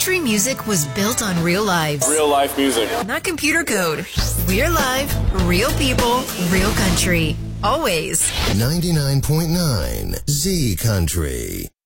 Country music was built on real lives. Real life music. Not computer code. We're live, real people, real country. Always. 99.9 Z Country.